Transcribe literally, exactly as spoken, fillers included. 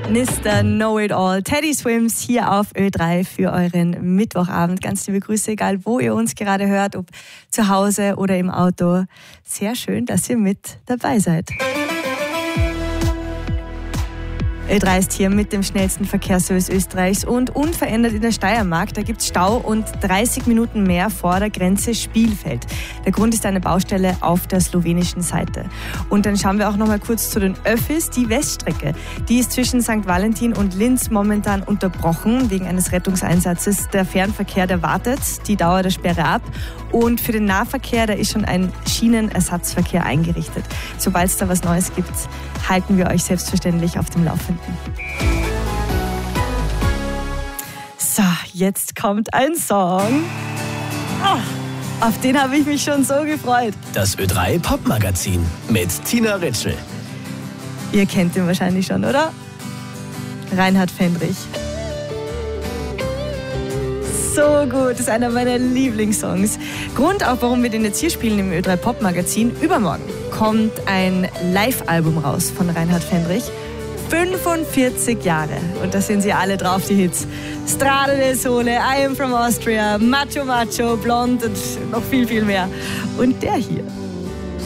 Mister Know-It-All. Teddy Swims hier auf Ö drei für euren Mittwochabend. Ganz liebe Grüße, egal wo ihr uns gerade hört, ob zu Hause oder im Auto. Sehr schön, dass ihr mit dabei seid. Ö drei ist hier mit dem schnellsten Verkehrsservice Österreichs und unverändert in der Steiermark. Da gibt es Stau und dreißig Minuten mehr vor der Grenze Spielfeld. Der Grund ist eine Baustelle auf der slowenischen Seite. Und dann schauen wir auch noch mal kurz zu den Öffis. Die Weststrecke, die ist zwischen Sankt Valentin und Linz momentan unterbrochen wegen eines Rettungseinsatzes. Der Fernverkehr, der wartet die Dauer der Sperre ab. Und für den Nahverkehr, da ist schon ein Schienenersatzverkehr eingerichtet. Sobald es da was Neues gibt, halten wir euch selbstverständlich auf dem Laufenden. So, jetzt kommt ein Song. Oh, auf den habe ich mich schon so gefreut. Das Ö drei Popmagazin mit Tina Ritschl. Ihr kennt ihn wahrscheinlich schon, oder? Reinhard Fendrich. So gut, das ist einer meiner Lieblingssongs. Grund auch, warum wir den jetzt hier spielen im Ö drei Popmagazin. Übermorgen kommt ein Live-Album raus von Reinhard Fendrich. fünfundvierzig Jahre. Und da sind sie alle drauf, die Hits. Strade del Sole, I Am From Austria, Macho Macho, Blond und noch viel, viel mehr. Und der hier.